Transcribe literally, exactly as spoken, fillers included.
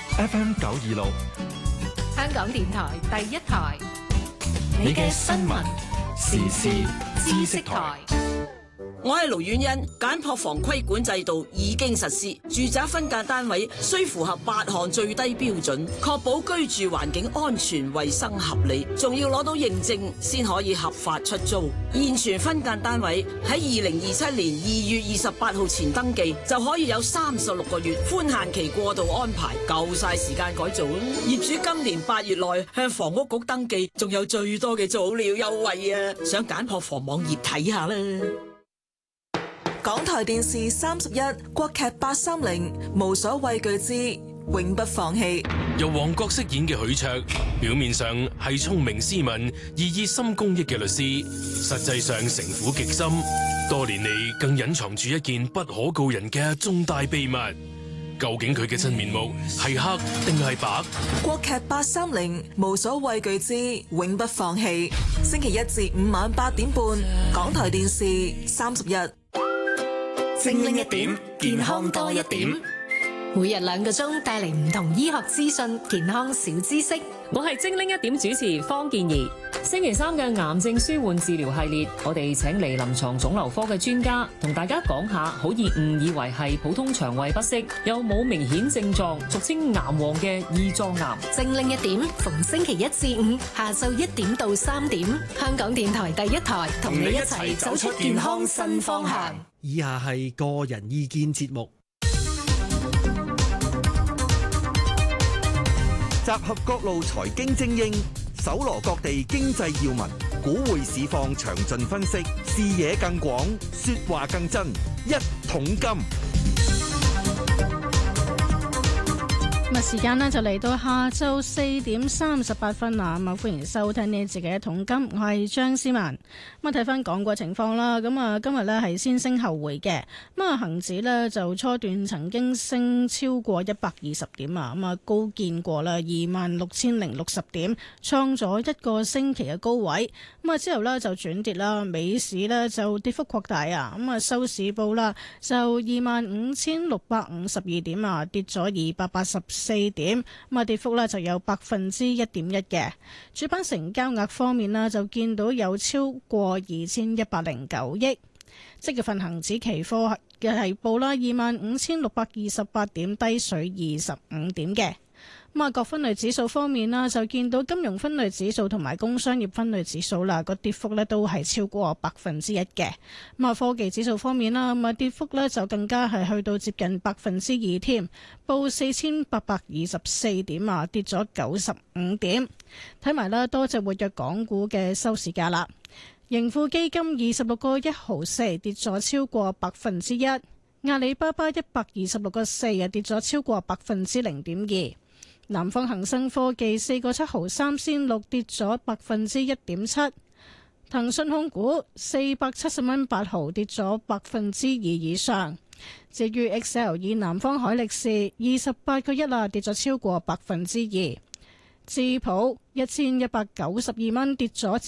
F M 九二六， 香港電台第一台， 你嘅新聞時事知識台。 我係盧婉欣，簡樸房規管制度已經實施，住宅分間單位需符合八項最低標準，確保居住環境安全、衛生合理，仲要攞到認證先可以合法出租。現存分間單位喺二零二七年二月二十八號前登記，就可以有三十六個月寬限期過渡安排，夠晒時間改造。業主今年八月內向房屋局登記，仲有最多嘅早鳥優惠啊！上簡樸房網頁睇下啦。 港台電視三十一，國劇八三零，無所畏懼之永不放棄。 由王國飾演嘅許卓，表面上係聰明斯文而熱心公益嘅律師，實際上城府極深，多年嚟更隱藏住一件不可告人嘅重大秘密。究竟佢嘅真面目係黑定係白？ 國劇八三零，無所畏懼之永不放棄。星期一至五晚八點半，港台電視三十一。 精靈一點，健康多一點。每日兩個鐘帶嚟唔同醫學資訊、健康小知識。 我係精靈一點主持方健儀。星期三嘅癌症舒緩治療系列，我哋請嚟臨床腫瘤科嘅專家，同大家講下好易誤以為係普通腸胃不適，又冇明顯症狀，俗稱癌王嘅胰臟癌。 精靈一點，逢星期一至五下晝一點到三點，香港電台第一台同你一齊走出健康新方向。 以下係個人意見節目， 集合各路財經精英，搜羅各地經濟要聞，股匯市況詳盡分析，視野更廣，說話更真。一桶金。 咁啊，時間呢就嚟到下晝四點三十八分啦。咁啊，歡迎收聽呢節嘅一桶金，我係張思文。咁啊，睇翻港股情況啦。咁啊，今日呢係先升後回嘅。咁啊，恒指呢就初段曾經升超過一百二十點啊。咁啊，高見過啦二萬六千零六十點，創咗一個星期嘅高位。咁啊，之後呢就轉跌啦。美市呢就跌幅擴大啊。咁啊，收市報啦就二萬五千六百五十二點啊，跌咗二百八十四點，咁啊跌幅咧就有百分之一點一嘅。主板成交額方面啦，就見到有超過二千一百零九億。即月份恒指期貨嘅係報啦二萬五千六百二十八點，低水二十五點嘅。咁啊，各分類指數方面啦，就見到金融分類指數同埋工商業分類指數啦，個跌幅咧都係超過百分之一嘅。咁啊，科技指數方面啦，咁啊跌幅咧就更加係去到接近百分之二添，報四千八百二十四點啊，跌咗九十五點。睇埋啦，多隻活躍港股嘅收市價啦。盈富基金二十六個一毫四，跌咗超過百分之一。阿里巴巴一百二十六個四啊，跌咗超過百分之零點二。南方恒生科技四個七毫三仙六，跌咗百分之一點七。騰訊控股四百七十蚊八毫，跌咗百分之二以上。至於 X L 以南方海力士二十八個一啊，跌咗超過百分之二。智普一千一百九十二蚊，跌咗